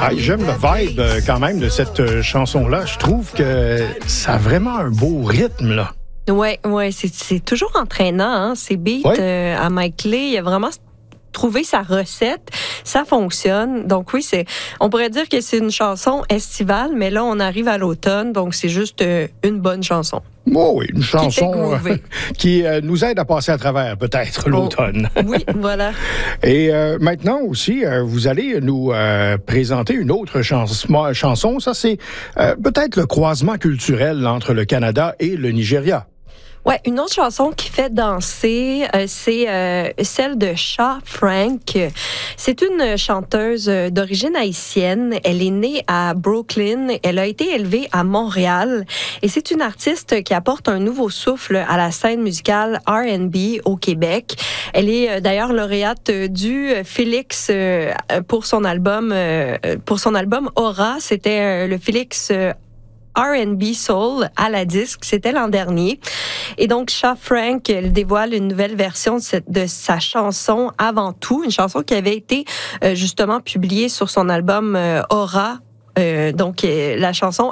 Ah, j'aime le vibe quand même de cette chanson-là. Je trouve que ça a vraiment un beau rythme, là. Ouais, c'est toujours entraînant, hein, ces beats à Mike Lee. Il a vraiment trouvé sa recette, ça fonctionne. Donc oui, on pourrait dire que c'est une chanson estivale, mais là, on arrive à l'automne, donc c'est juste une bonne chanson. Oh oui, une chanson qui nous aide à passer à travers, peut-être, l'automne. Oui, voilà. Et maintenant aussi, vous allez nous présenter une autre chanson. Ça, c'est peut-être le croisement culturel entre le Canada et le Nigeria. Ouais, une autre chanson qui fait danser, c'est celle de Cha Frank. C'est une chanteuse d'origine haïtienne. Elle est née à Brooklyn. Elle a été élevée à Montréal. Et c'est une artiste qui apporte un nouveau souffle à la scène musicale R&B au Québec. Elle est d'ailleurs lauréate du Félix pour son album Aura. C'était le Félix R&B Soul à la disque, c'était l'an dernier. Et donc, Cha Frank, elle dévoile une nouvelle version de sa chanson Avant tout, une chanson qui avait été justement publiée sur son album Aura. Donc, la chanson